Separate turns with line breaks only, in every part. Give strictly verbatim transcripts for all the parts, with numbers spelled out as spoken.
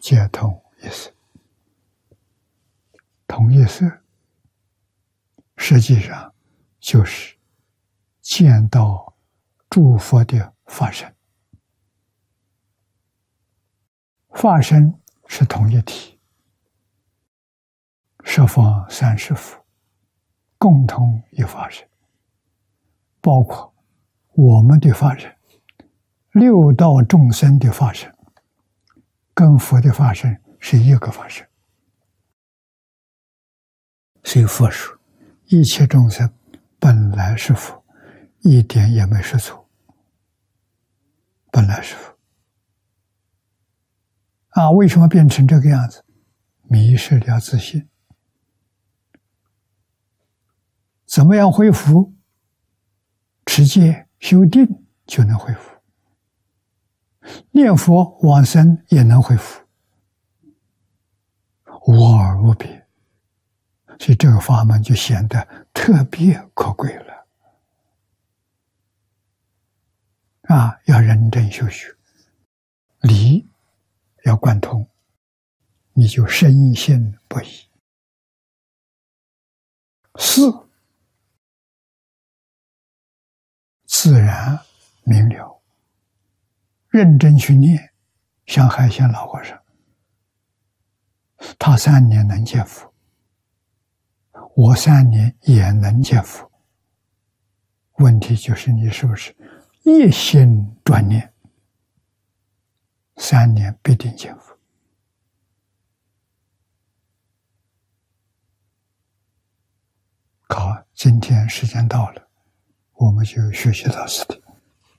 皆同一色。同一色实际上就是见到诸佛的法身。法身是同一体，十方三世佛共同一法身，包括我们的法身，六道众生的法身，跟佛的法身是一个法身。所以佛说，一切众生本来是佛，一点也没说错，本来是佛。啊，为什么变成这个样子？迷失了自信。怎么样恢复？持戒修定就能恢复，念佛往生也能恢复，无二无别。所以这个法门就显得特别可贵了。啊，要认真修学，理要贯通，你就深信不疑。事自然明了，认真去念，像海鲜老和尚，他三年能见佛，我三年也能见佛。问题就是你是不是一心专念，三年必定见佛。好，今天时间到了，我们就学习到此地。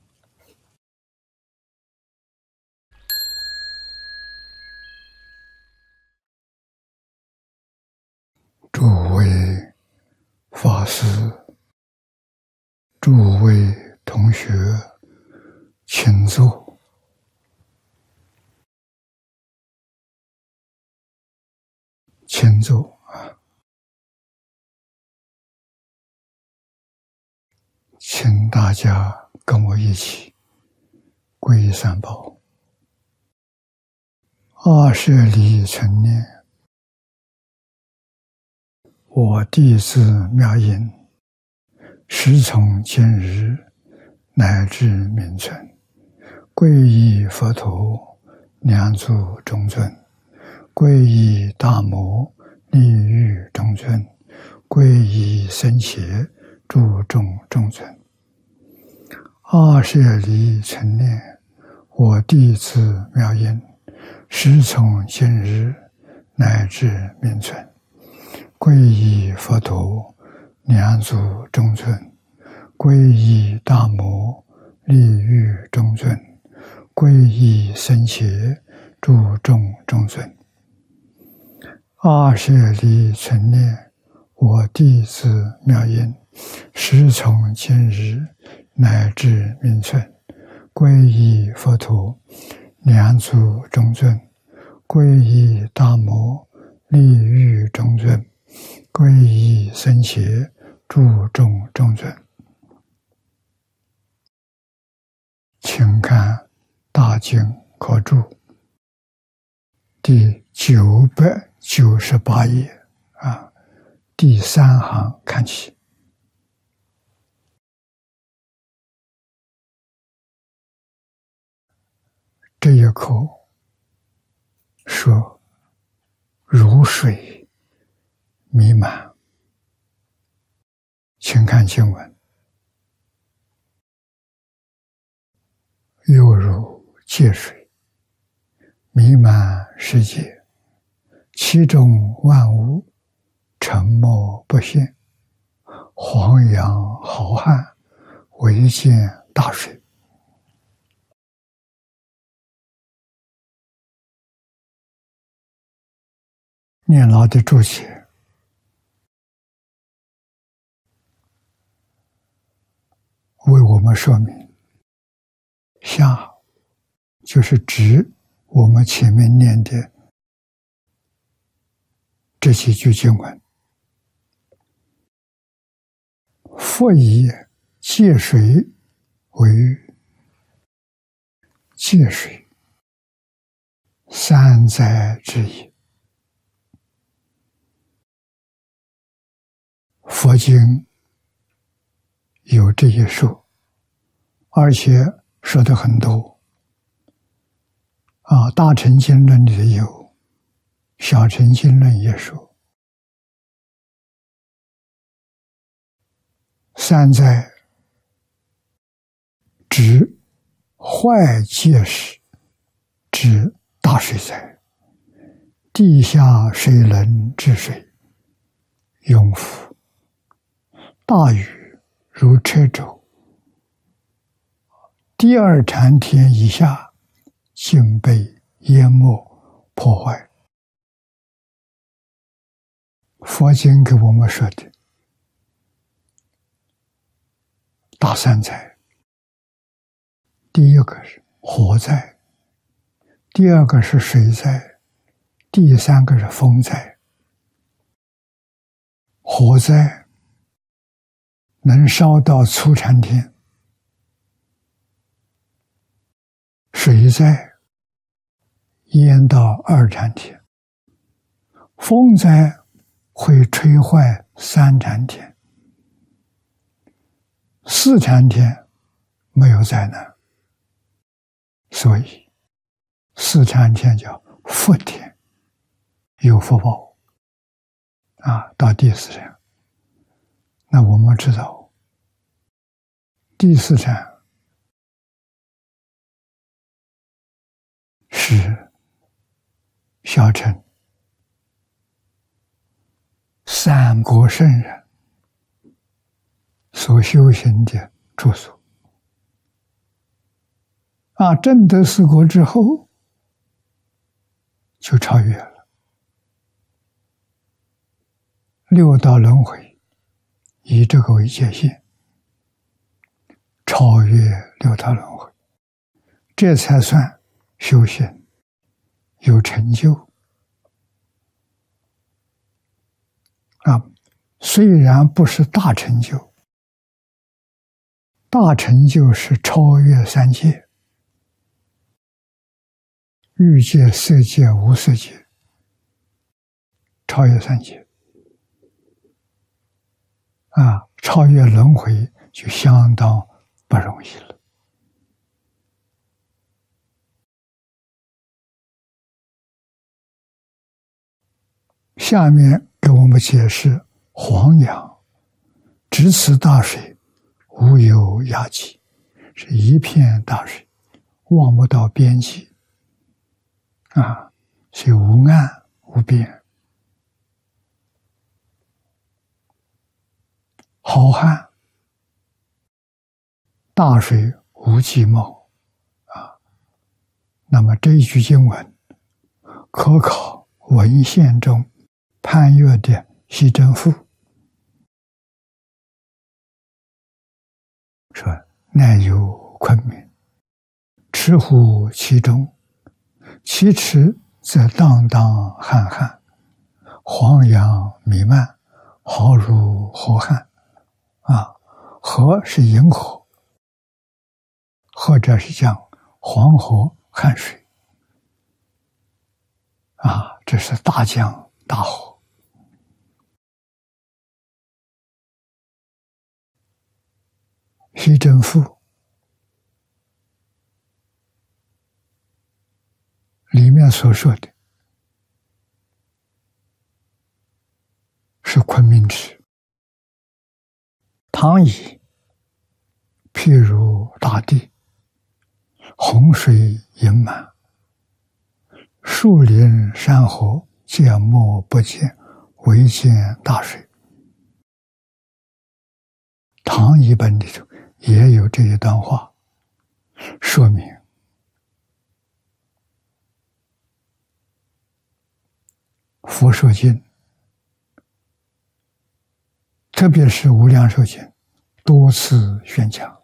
诸位法师，诸位同学，请坐。请坐啊！请大家跟我一起皈依三宝。二舍离成念，我弟子妙音，时从今日乃至明存，皈依佛陀，两足中尊；皈依大摩，利欲中尊；皈依僧伽，诸众中尊。二舍离成念，我弟子妙音，时从今日乃至明存，皈依佛陀，两足中尊；皈依大摩，利欲中尊；皈依僧伽，诸众中尊。二舍离成念，我弟子妙音，时从今日乃至明存，皈依佛陀，两足中尊；皈依大摩，利欲中尊；皈依僧伽，诸众中尊。请看大经科注第九百九十八页啊，第三行看起。这一口说如水弥漫，请看经文，犹如界水弥漫世界，其中万物沉没不现，黄洋浩瀚，唯见大水。念老的注解为我们说明，下就是指我们前面念的这几句经文。佛以界水为喻，界水三三灾之一。佛经有这一说，而且说的很多啊，《大乘经论》里有，《小乘经论》也说，三灾指坏戒时指大水灾，地下水能治水，涌覆，大雨如车轴，第二禅天以下竟被淹没破坏。佛经给我们说的大三灾，第一个是火灾，第二个是水灾，第三个是风灾。火灾能烧到初禅天，水灾淹到二禅天，风灾会吹坏三禅天，四禅天没有灾难，所以四禅天叫福天，有福报啊。到第四禅，那我们知道第四禅是小乘三国圣人所修行的住所啊，证得四果之后就超越了六道轮回，以这个为界限，超越六道轮回，这才算修行有成就啊。虽然不是大成就，大成就是超越三界，欲界、色界、无色界，超越三界啊，超越轮回就相当不容易了。下面给我们解释黄洋，直此大水，无有涯际，是一片大水，望不到边际啊，是无岸无边，浩瀚，大水无际貌啊。那么这一句经文可考文献中潘岳的西征赋，说乃有昆明，池乎其中，其池则荡荡瀚瀚，黄洋弥漫，浩如河汉啊。河是银河，或者是讲黄河汉水啊，这是大江大河。西征赋里面所说的是昆明池，唐以譬如大地，洪水盈满，树林山河见莫不见，唯见大水。唐译本里头也有这一段话，说明佛说经，特别是无量寿经多次宣讲，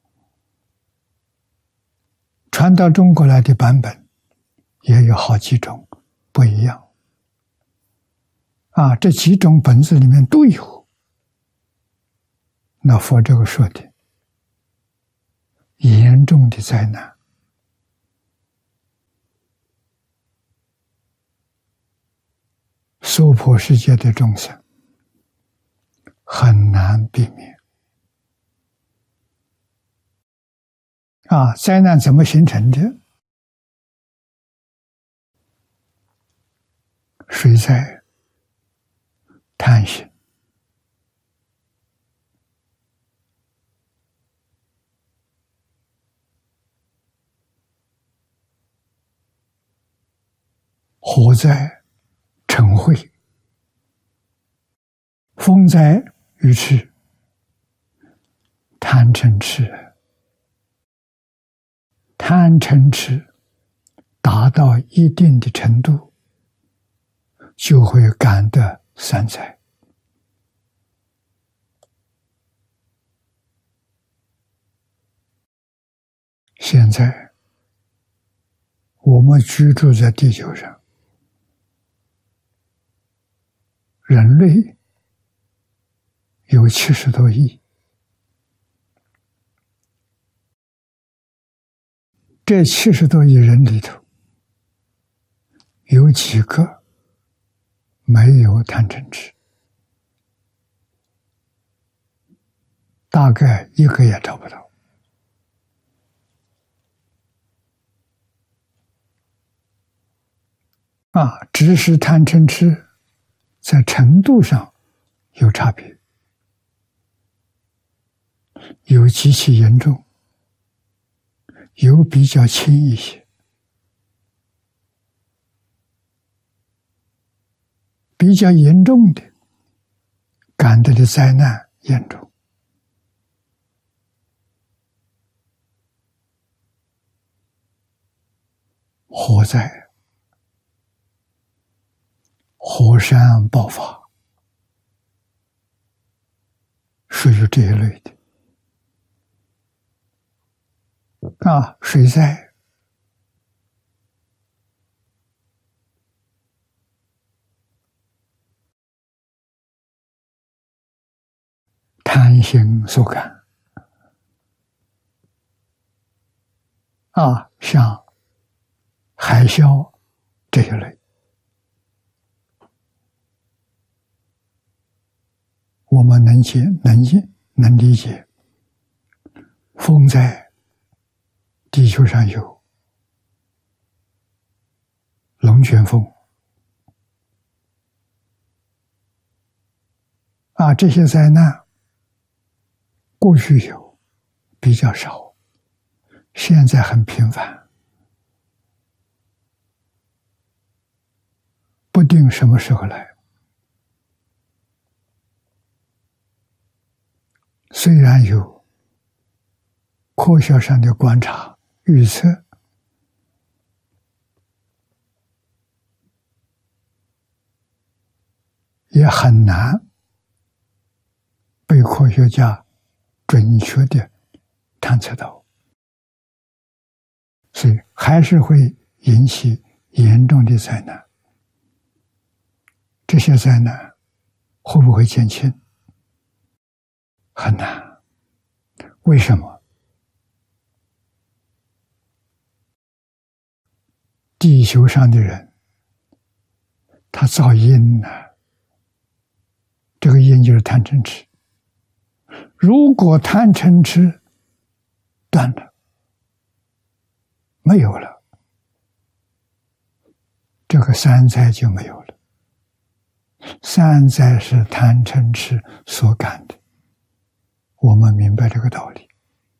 传到中国来的版本也有好几种不一样啊，这几种本子里面都有。那佛这个说的严重的灾难娑婆世界的众生很难避免。啊，灾难怎么形成的？水灾、贪心、火灾、嗔恚、风灾、愚痴、贪嗔痴。贪嗔痴达到一定的程度，就会感得三灾。现在我们居住在地球上，人类有七十多亿，这七十多亿人里头，有几个没有贪嗔痴？大概一个也找不到。啊，只是贪嗔痴在程度上有差别，有极其严重，有比较轻一些。比较严重的，感得的灾难严重。火灾、火山爆发，属于这一类的。啊，水灾、贪心所感。啊，像海啸这一类，我们能解能解能理解。风灾，地球上有龙卷风啊，这些灾难过去有，比较少，现在很频繁，不定什么时候来。虽然有科学上的观察预测，也很难被科学家准确的探测到，所以还是会引起严重的灾难。这些灾难会不会减轻？很难。为什么？地球上的人，他造因呢、啊？这个因就是贪嗔痴。如果贪嗔痴断了，没有了，这个三灾就没有了。三灾是贪嗔痴所感的，我们明白这个道理。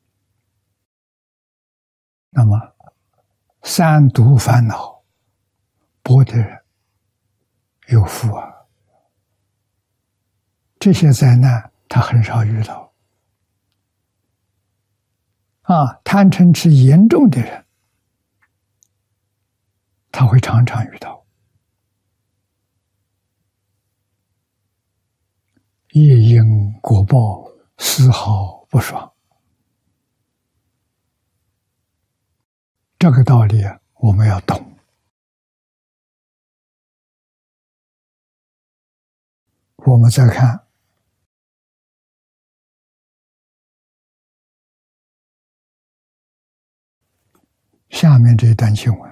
那么三毒烦恼薄的人有福啊，这些灾难他很少遇到。啊，贪嗔痴严重的人，他会常常遇到。业因果报，丝毫不爽。这个道理啊，我们要懂。我们再看下面这一段经文。